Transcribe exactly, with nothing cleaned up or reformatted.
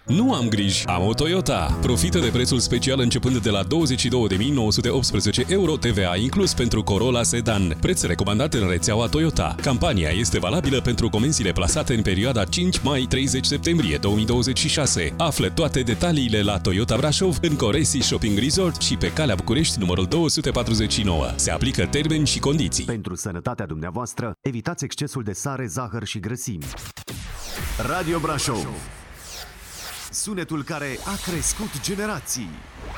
Nu am griji, am o Toyota. Profită de prețul special începând de la douăzeci și două de mii nouă sute optsprezece euro T V A inclus pentru Corolla Sedan. Preț recomandat în rețeaua Toyota. Campania este valabilă pentru comenzile plasate în perioada cinci mai - treizeci septembrie două mii douăzeci și șase. Află toate detaliile la Toyota Brașov, în Coresi Shopping Resort și pe Calea București numărul două sute patruzeci și nouă. Se aplică termeni și condiții. Pentru sănătatea dumneavoastră, evitați excesul de sare, zahăr și grăsimi. Radio Brașov. Sunetul care a crescut generații.